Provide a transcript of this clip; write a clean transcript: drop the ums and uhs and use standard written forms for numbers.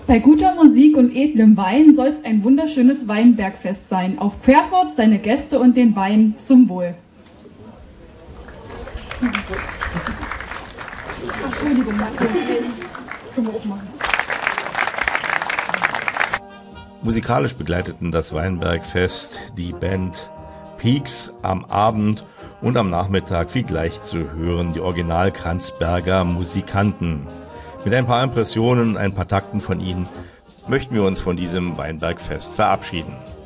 Bei guter Musik und edlem Wein soll es ein wunderschönes Weinbergfest sein. Auf Querfurt, seine Gäste und den Wein zum Wohl. Entschuldigung, können wir auch machen. Musikalisch begleiteten das Weinbergfest die Band Peaks am Abend und am Nachmittag, wie gleich zu hören, die Original-Kranzberger Musikanten. Mit ein paar Impressionen, ein paar Takten von ihnen möchten wir uns von diesem Weinbergfest verabschieden.